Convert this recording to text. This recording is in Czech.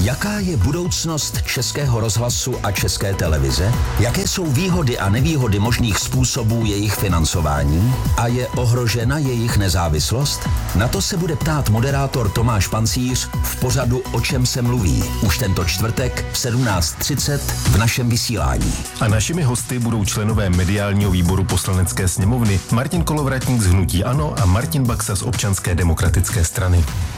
Jaká je budoucnost Českého rozhlasu a České televize? Jaké jsou výhody a nevýhody možných způsobů jejich financování? A je ohrožena jejich nezávislost? Na to se bude ptát moderátor Tomáš Pancíř v pořadu O čem se mluví. Už tento čtvrtek v 17:30 v našem vysílání. A našimi hosty budou členové mediálního výboru Poslanecké sněmovny Martin Kolovratník z hnutí ANO a Martin Baxa z Občanské demokratické strany.